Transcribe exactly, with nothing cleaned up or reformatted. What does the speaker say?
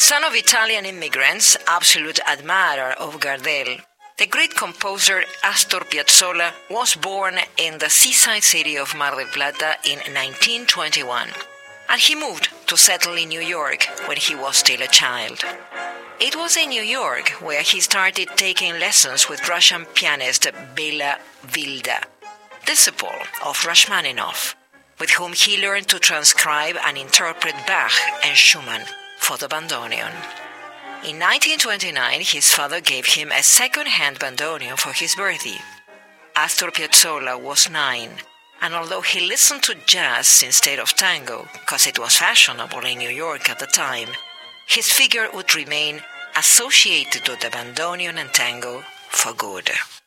Son of Italian immigrants, absolute admirer of Gardel, the great composer Astor Piazzolla was born in the seaside city of Mar del Plata in nineteen twenty-one, and he moved to settle in New York when he was still a child. It was in New York where he started taking lessons with Russian pianist Bela Vilda, disciple of Rachmaninoff, with whom he learned to transcribe and interpret Bach and Schumann for the bandoneon. In nineteen twenty-nine, his father gave him a second-hand bandoneon for his birthday. Astor Piazzolla was nine, and although he listened to jazz instead of tango, because it was fashionable in New York at the time, his figure would remain associated with the bandoneon and tango for good.